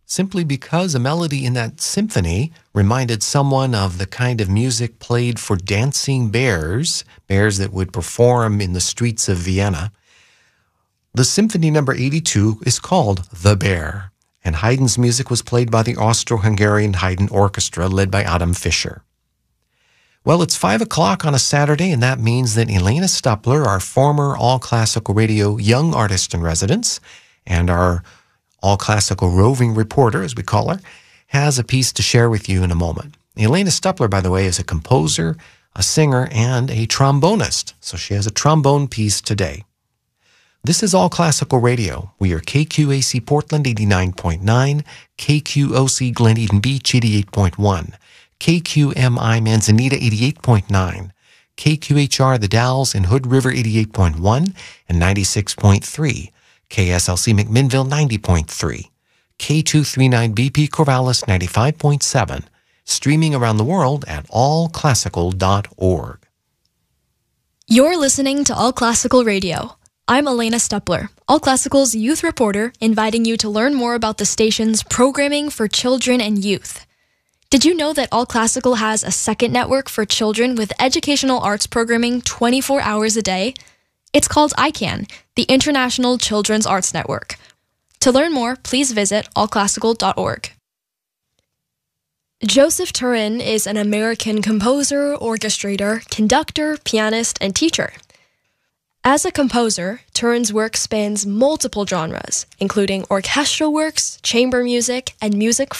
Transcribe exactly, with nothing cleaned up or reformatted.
simply because a melody in that symphony reminded someone of the kind of music played for dancing bears, bears that would perform in the streets of Vienna. The Symphony Number eighty-two is called The Bear, and Haydn's music was played by the Austro-Hungarian Haydn Orchestra led by Adam Fischer. Well, it's five o'clock on a Saturday, and that means that Elena Stupler, our former All Classical Radio Young Artist in Residence, and our All Classical Roving Reporter, as we call her, has a piece to share with you in a moment. Elena Stupler, by the way, is a composer, a singer, and a trombonist, so she has a trombone piece today. This is All Classical Radio. We are K Q A C Portland eighty-nine point nine, K Q O C Glen Eden Beach eighty-eight point one, K Q M I Manzanita eighty-eight point nine, K Q H R The Dalles in Hood River eighty-eight point one and ninety-six point three, K S L C McMinnville ninety point three, K two thirty-nine B P Corvallis ninety-five point seven, streaming around the world at all classical dot org. You're listening to All Classical Radio. I'm Elena Stupler, All Classical's youth reporter, inviting you to learn more about the station's programming for children and youth. Did you know that All Classical has a second network for children with educational arts programming twenty-four hours a day? It's called I CAN, the International Children's Arts Network. To learn more, please visit all classical dot org. Joseph Turin is an American composer, orchestrator, conductor, pianist, and teacher. As a composer, Turin's work spans multiple genres, including orchestral works, chamber music, and music